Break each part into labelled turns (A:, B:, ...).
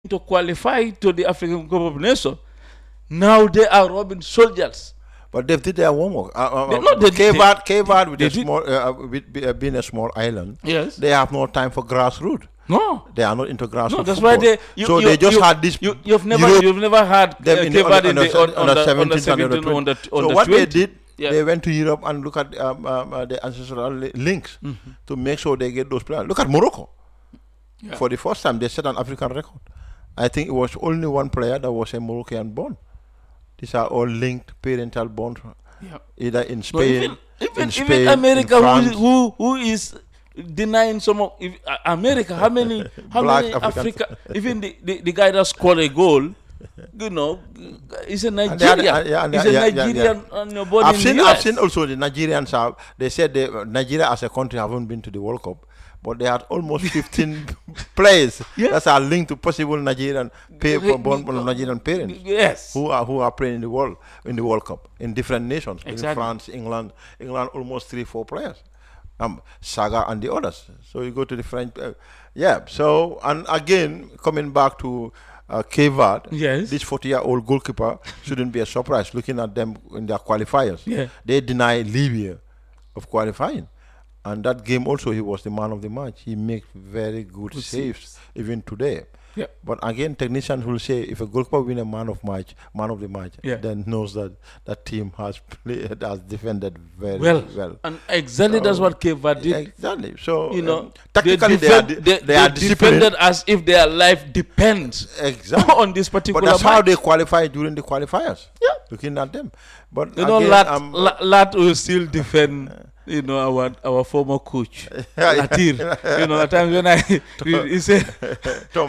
A: to qualify to the African Cup of Nations. Now they are robbing soldiers.
B: But they did their homework. Cape Verde being a small island,
A: yes,
B: they have no time for grassroots.
A: No,
B: they are not into grassroots. No,
A: that's why they.
B: They just had this.
A: You've never had
B: them
A: Cape Verde
B: on the 17 and the 20. So what
A: 20.
B: they did, they went to Europe and look at the ancestral links to make sure they get those players. Look at Morocco. Yeah. For the first time, they set an African record. I think it was only one player that was a Moroccan born. These are all linked parental bonds, either in Spain,
A: even America, who is denying some of America. How many Africa? Even the guy that scored a goal, is a Nigerian. He's a Nigerian on your body.
B: I've seen also the Nigerians they said Nigeria as a country haven't been to the World Cup. But they had almost 15 players that are linked to possible Nigerian Nigerian parents.
A: Yes,
B: who are playing in the World Cup in different nations.
A: Exactly.
B: In France, England almost 3-4 players. Saga and the others. So you go to the French. So and again coming back to Cape Verde, this 40-year-old goalkeeper shouldn't be a surprise looking at them in their qualifiers.
A: Yeah.
B: They deny Libya of qualifying. And that game also, he was the man of the match. He makes very good saves even today.
A: Yeah.
B: But again, technicians will say if a goalkeeper win a man of the match, then knows that that team has defended very well.
A: And exactly that's what Cape Verde did.
B: Exactly. So
A: tactically they are defended as if their life depends on this particular.
B: But that's
A: match.
B: how they qualify during the qualifiers. Yeah. Looking at them, but
A: Lat will still defend. Our former coach, Latir. At times when he said Tom,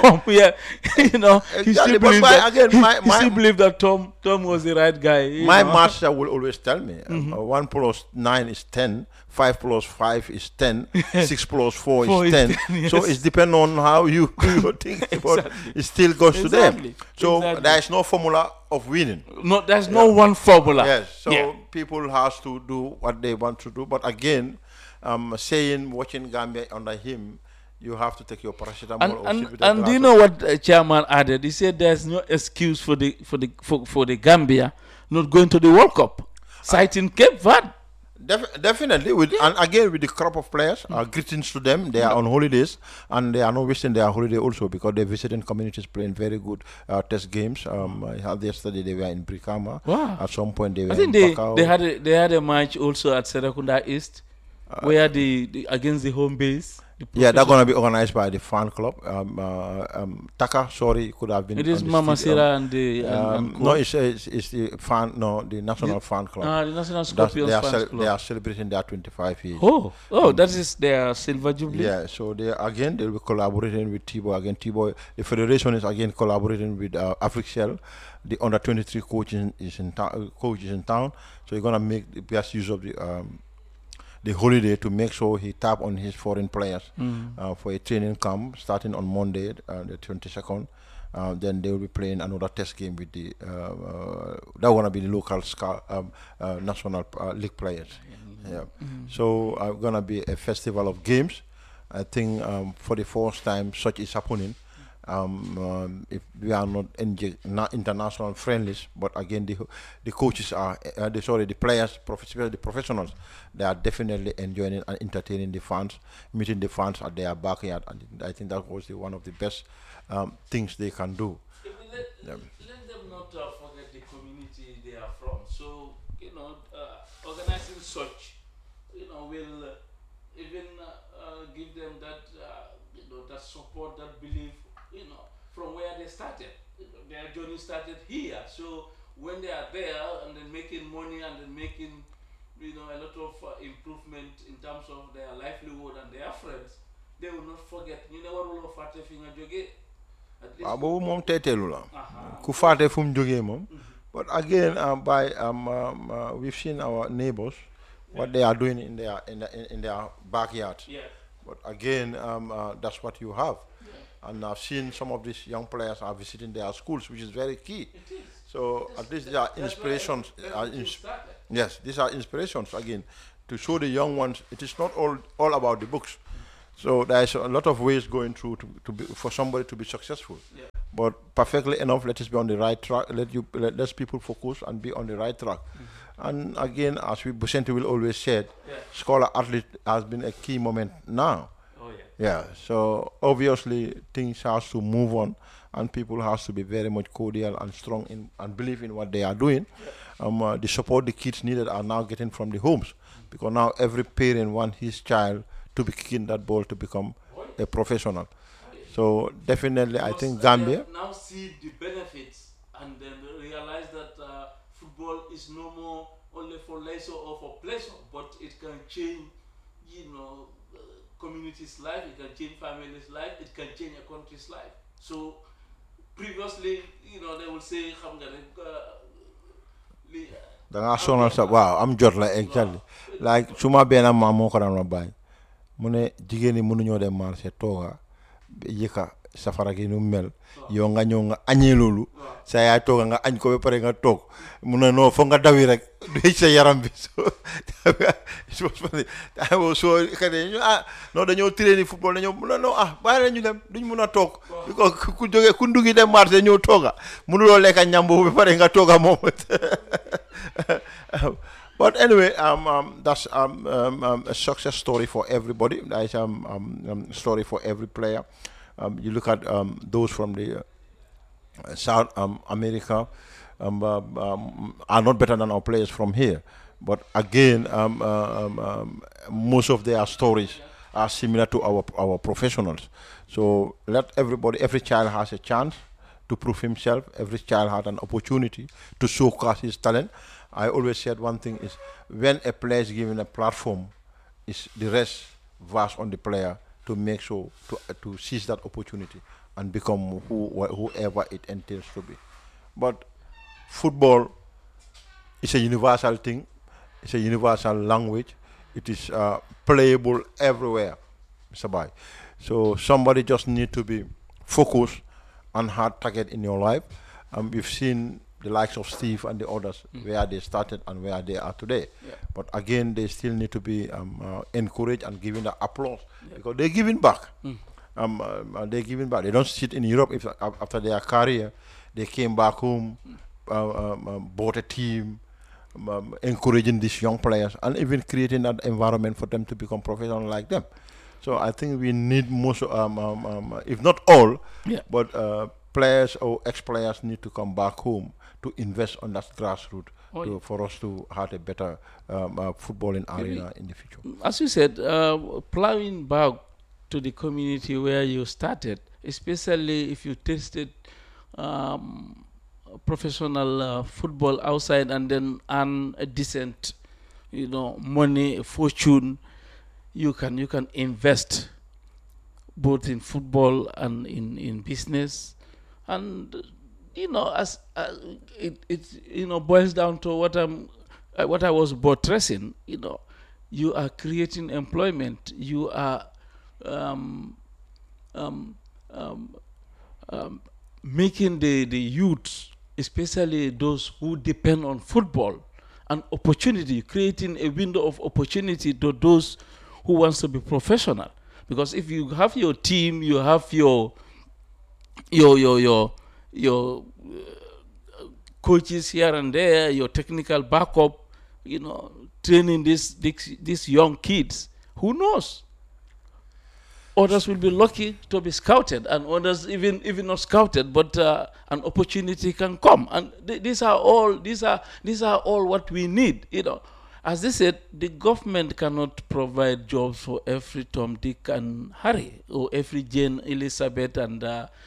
A: he still believed that Tom was the right guy.
B: My master will always tell me 1 + 9 is 10, 5 + 5 is 10, 6 + 4 is 10.
A: Yes.
B: So it's depending on how you think about it. Still goes to them. So there is no formula of winning.
A: No, there's no one formula.
B: Yes. So people has to do what they want to do. But again, watching Gambia under him, you have to take your paracetamol.
A: And do you know what chairman added? He said there's no excuse for the Gambia not going to the World Cup, citing Cape Verde.
B: Definitely, and again with the crop of players, greetings to them. They are on holidays and they are not wasting their holiday also because they're visiting communities playing very good test games. Yesterday they were in Brikama.
A: Wow.
B: At some point they were.
A: I think they had a match also at Serekunda East, where against the home base.
B: Yeah, they're gonna be organized by the fan club. Taka, sorry, could have been.
A: It is Mama Sira and the.
B: No, it's the fan. No, the national fan club.
A: The National Scorpions fan club.
B: They are celebrating their 25 years.
A: That is their silver jubilee.
B: Yeah, so they will be collaborating with T-Boy again. T-Boy, the federation is again collaborating with Africell. The under-23 coach is in town, so you're gonna make the best use of the holiday to make sure he tap on his foreign players for a training camp starting on Monday, the 22nd. Then they will be playing another test game with the they're gonna be the local national league players. So gonna be a festival of games. I think for the first time such is happening. If we are not international friendlies, but again the coaches are the players, the professionals, they are definitely enjoying it and entertaining the fans, meeting the fans at their backyard, and I think that was one of the best things they can do.
A: Let them not forget the community they are from. So organizing such will even give them that that support, that belief. From where they started, their journey started here. So when they are there and then making money and then making, a lot of improvement in terms of their livelihood and their friends, they will not forget. You never will have
B: But again, we've seen our neighbors what they are doing in their backyard.
A: Yeah.
B: But again, that's what you have. And I've seen some of these young players are visiting their schools, which is very key.
A: It is.
B: So at least they are inspirations. Yes, these are inspirations again to show the young ones. It is not all about the books. So there's a lot of ways going through for somebody to be successful.
A: Yeah.
B: But perfectly enough, let us be on the right track. Let people focus and be on the right track. And again, as we Busenti will always said,
A: Yeah.
B: scholar athlete has been a key moment now.
A: Oh yeah.
B: Yeah. So obviously things has to move on, and people has to be very much cordial and strong in and believe in what they are doing. The support the kids needed are now getting from the homes, because now every parent wants his child to be kicking that ball to become a professional. So definitely, I think Gambia.
A: Now see the benefits and then realize that football is no more only for leisure or for pleasure, but it can change, community's life, it can change family's life, it can change a country's life. So previously, they will say, "Xam nga rek,
B: Da nga sonal sa waaw am jot la exactly like suma benn maam moo ko daan ma bàyyi mu ne jigéen ñi mënuñoo dem marché tooga yëkka safara gi nu mel yow nga ñëw nga añee loolu sa yaay tooga nga añ ko ba pare nga toog mu ne non foog nga dawi rek duy sa yaram bi soo xëy non dañoo traîner football dañoo mu ne non bàyyi la ñu dem duñ mun a toog ku jógee ku nduggi dem marché ñëw tooga mënuloo lekka ñambo ba pare nga tooga moom but anyway, that's a success story for everybody. That's a story for every player. You look at those from the South America are not better than our players from here. But again, most of their stories are similar to our professionals. So let every child has a chance to prove himself. Every child had an opportunity to showcase his talent. I always said one thing is when a player is given a platform, is the rest vast on the player to make sure to seize that opportunity and become whoever it entails to be. But football is a universal thing. It's a universal language. It is playable everywhere, Mr. Bai. So somebody just need to be focused and hard target in your life. We've seen the likes of Steve and the others where they started and where they are today.
A: Yeah.
B: But again, they still need to be encouraged and given the applause because they're giving back. They're giving back. They don't sit in Europe after their career. They came back home, bought a team, encouraging these young players and even creating that environment for them to become professional like them. So I think we need most, if not all, but players or ex-players need to come back home to invest on that grassroots for us to have a better footballing arena in the future.
A: As you said, plowing back to the community where you started, especially if you tasted professional football outside and then earn a decent, money, a fortune, you can invest both in football and in business. And as it boils down to what I was buttressing. You are creating employment. You are making the youth, especially those who depend on football, an opportunity, creating a window of opportunity to those who wants to be professional. Because if you have your team, you have your coaches here and there, your technical backup, training these young kids. Who knows? Others will be lucky to be scouted, and others even not scouted, but an opportunity can come. And these are all what we need. As they said, the government cannot provide jobs for every Tom, Dick, and Harry, or every Jane, Elizabeth, and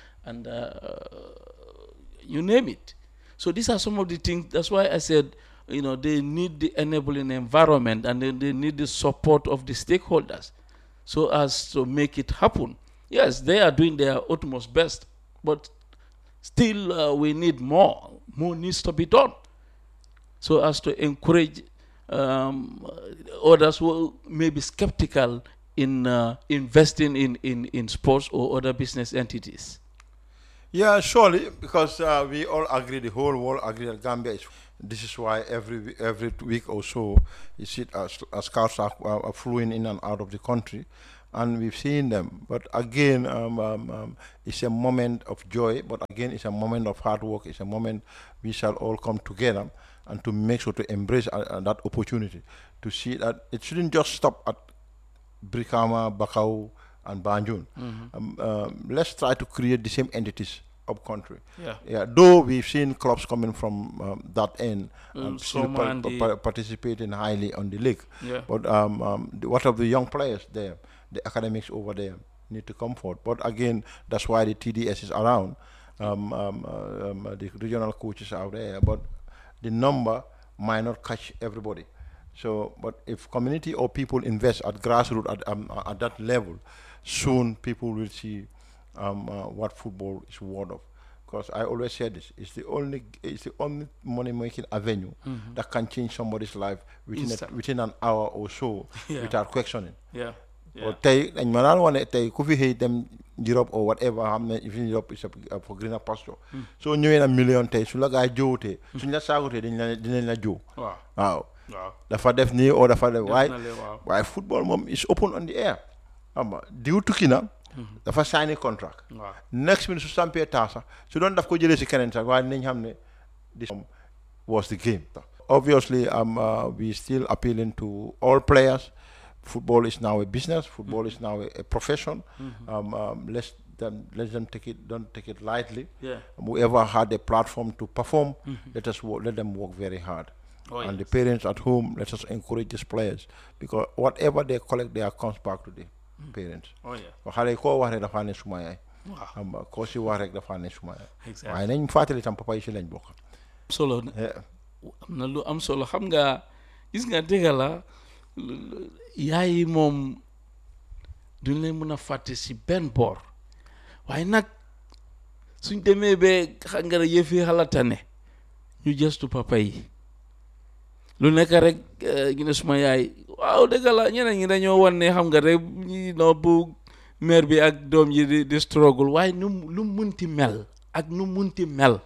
A: you name it. So these are some of the things. That's why I said, they need the enabling environment, and then they need the support of the stakeholders, so as to make it happen. Yes, they are doing their utmost best, but still we need more. More needs to be done, so as to encourage others who may be skeptical in investing in sports or other business entities.
B: Yeah, surely, because we all agree, the whole world agree that Gambia is. This is why every week or so, you see scouts are flowing in and out of the country, and we've seen them. But again, it's a moment of joy, but again, it's a moment of hard work. It's a moment we shall all come together and to make sure to embrace that opportunity, to see that it shouldn't just stop at Brikama, Bakau, and Banjul. Let's try to create the same entities up country. Yeah. Though we've seen clubs coming from that end, still participating highly on the league. But what of the young players there, the academics over there need to come forward. But again, that's why the TDS is around, the regional coaches out there. But the number might not catch everybody. So, but if community or people invest at grassroots at that level, soon people will see what football is worth of. Because I always say this: it's the only money-making avenue that can change somebody's life within an hour or so without questioning. But dañ ma daan wane tey ku fi xëy dem Europe or whatever xam ne if in Europe is for greener pasture. So ñëwee na million tey su la gaa jóotee suñ la saagutee dinañ la jóo. Waaw. Dafa def nii or dafa def waaye football moom is open on the air. Xam nga diw tukki na. dafa sign contract. Next minute su sampee taasa su doon daf ko jëlee si keneen sax waaye nañ xam ne this was the game. Obviously, we still appealing to all players. Football is now a business. Football is now a profession. Let them don't take it lightly. Whoever had a platform to perform, let them work very hard. And the parents at home, let us encourage these players, because whatever they collect, they comes back to the parents. Xale ko wax rek dafa ne suma yaay. Ko si wax rek dafa ne suma yaay. Waaye nañ fàttali tam papa yi si lañ bokk.
A: Solo am na lu am solo xam nga gis nga dëgg la yaay yi moom duñ leen mën a fàtte si benn boor waaye nag suñ demee ba xam nga yëf yi xalatane ñu gëstu papa yi lu nekk rek ñu ne suma yaay waaw dëgg la ñeneen ñi dañoo wan ne xam nga rek ñi noo bu mère bi ak doom yi di struggle waaye lu munti mel ak nu munti mel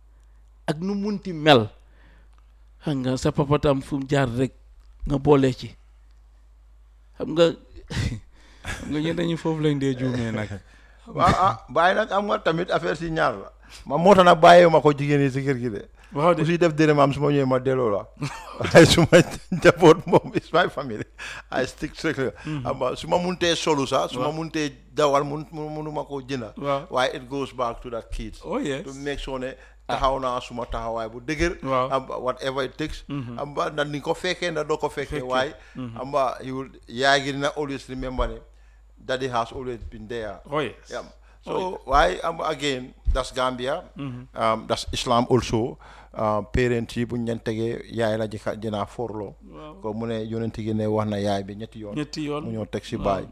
A: xam nga sa papa tam fu mu jaar rek nga boole ci xam nga ñenn ñi foofu lañ dee juumee nag.
B: waaw bàyyi nag am nga tamit affaire si ñaar la ma moo tax nag bàyyee ma ko jigéen yi si kër gi de.
A: waaw de
B: ku si def dërëm am su ma ñëwee ma delloo la waaye su ma njaboot moom is my family I stick strictly. Su ma muntee solu sax su ma muntee dawal munuma koo jënda. waaye it goes back to that kids. To make sure ne taxaw naa suma taxawaay bu dëgër. Whatever it takes. Na ni ko fekkee na doo ko fekkee waaye. Yaay gi dina always remember ne daddy has always been there. So why again that's Gambia. That's Islam also. Parents yi buñ leen tegee yaay la jënaa forloo ko mu ne yonent gi ne wax na yaay bi ñetti yoon mu ñëw teg si baay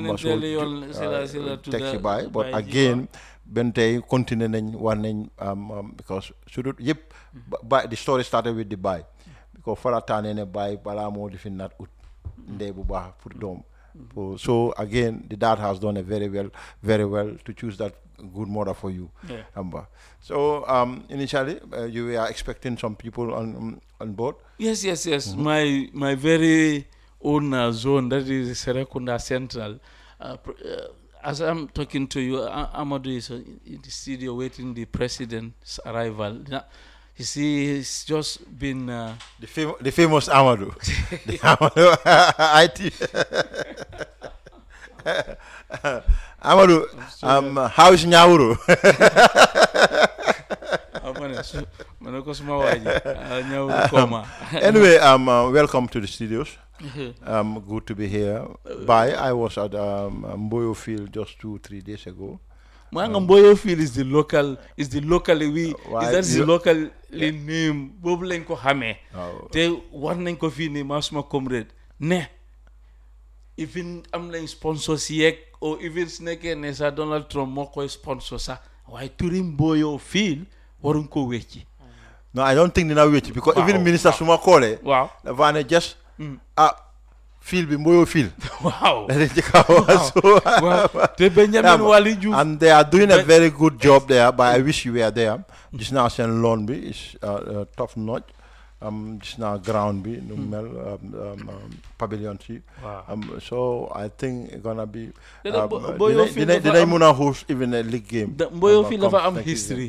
B: teg si baay but again ben tey continuer nañ wax nañ because su dut yëpp baay the story started with the baay because farataane ne baay balaa moo di fi naat ut ndey bu baax pour doom so again the dad has done a very well to choose that good mother for you. So initially you were expecting some people on board.
A: Yes. My very own zone, that is Serekunda Central. As I'm talking to you, Amadou is in the studio waiting the president's arrival. You see, he's just been
B: the famous Amadou. The Amadou IT. Amadou, how is Nyawuru? Anyway, welcome to the studios. Good to be here. I was at Mboyo Field just 2-3 days ago.
A: Mboyo Field is the local name. Bobu lañ ko xamé. Té war nañ ko fi ni ma suma comrade ne even am lañ sponsors yek or even snake ne sa Donald Trump moo koy sponsor sa waaye turi Mboyo Field waruñ ko wecci.
B: No, I don't think dina wecci because even minister suma koolee dafa ne just field bi Mboyo Field. And they are doing a very good job there, but I wish you were there. Just now seen loan bi is top notch. gis naa ground bi nu mel pavilion si. So I think gonna be.
C: Mboyo fii
B: dinañ mun a host even a league game.
C: Mboyo fii dafa am history.